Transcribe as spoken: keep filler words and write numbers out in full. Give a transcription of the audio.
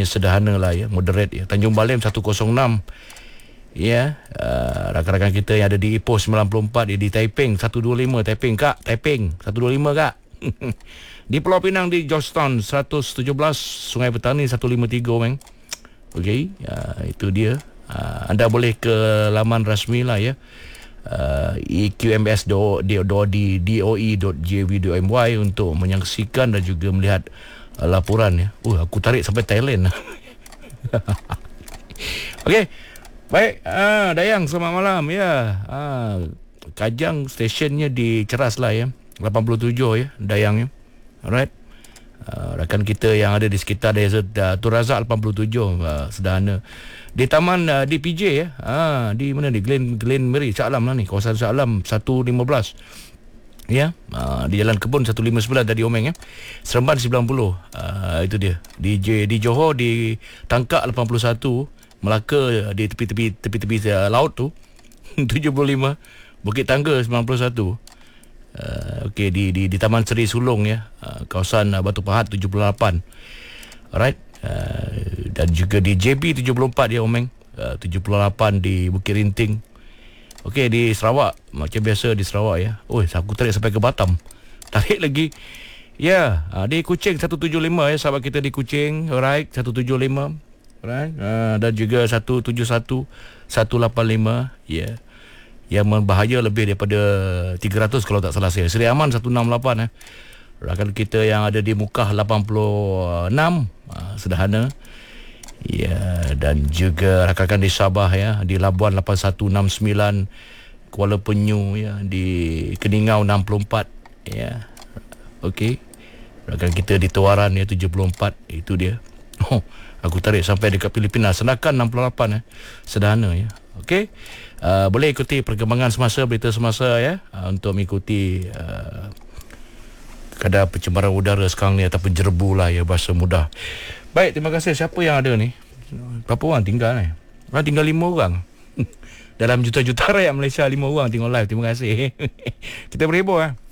hanya sederhana lah ya, moderate ya. Tanjung Balim seratus enam. Ya, uh, rakan-rakan kita yang ada di Ipoh sembilan puluh empat, di Taiping seratus dua puluh lima, Taiping kak, Taiping seratus dua puluh lima kak. Di Pulau Pinang di Georgetown seratus tujuh belas, Sungai Petani seratus lima puluh tiga meng. Okey, uh, itu dia. Uh, anda boleh ke laman rasmi lah ya. Uh, e q m s dot d o e dot j v dot m y untuk menyaksikan dan juga melihat uh, laporan ya. Oh, aku tarik sampai Thailand. Okey. Baik, ah, Dayang, selamat malam ya. Ah, Kajang stationnya di Ceras lah ya, lapan puluh tujuh ya, Dayang ya. Alright. Ah, rakan kita yang ada di sekitar desa uh, Tun Razak lapan puluh tujuh, uh, sederhana. Di taman uh, di P J ya. Ah, di mana di Glen Glen Mary Shah Alam lah ni, kawasan Shah Alam seratus lima belas. Ya, uh, di Jalan Kebun seratus lima puluh sembilan tadi Omeng ya. Seremban sembilan puluh. Uh, itu dia. Di J, di Johor di Tangkak lapan puluh satu. Melaka di tepi-tepi tepi-tepi uh, laut tu tujuh puluh lima, Bukit Tangga sembilan puluh satu. Uh, okey, di di di Taman Seri Sulong ya, uh, kawasan uh, Batu Pahat tujuh puluh lapan. Alright. Uh, dan juga di J B tujuh puluh empat ya Omeng. Uh, tujuh puluh lapan di Bukit Rinting. Okey, di Sarawak macam biasa di Sarawak ya. Oh, aku tarik sampai ke Batam. Tarik lagi. Ya, yeah, uh, di Kuching seratus tujuh puluh lima ya, sahabat kita di Kuching. Alright, seratus tujuh puluh lima. Right. Uh, dan juga seratus tujuh puluh satu, seratus lapan puluh lima ya. Yang berbahaya lebih daripada tiga ratus kalau tak salah saya. Seri Aman seratus enam puluh lapan eh. Rakan kita yang ada di Mukah lapan puluh enam, uh, sederhana. Ya, dan juga rakan-rakan di Sabah ya, di Labuan lapan satu enam sembilan, Kuala Penyu ya, di Keningau enam puluh empat ya. Okey. Rakan kita di Tawaran ya tujuh puluh empat, itu dia. Oh, aku tarik sampai dekat Filipina, Senakan enam puluh lapan eh. Sederhana ya. Okey. Uh, boleh ikuti perkembangan semasa, berita semasa ya, uh, untuk mengikuti uh, kadar pencemaran udara sekarang ni ataupun jerbu lah ya, bahasa mudah. Baik, terima kasih. Siapa yang ada ni? Berapa orang tinggal ni? Ah, tinggal lima orang. Dalam juta-juta rakyat Malaysia, lima orang tengok live. Terima kasih. Kita berhibur eh.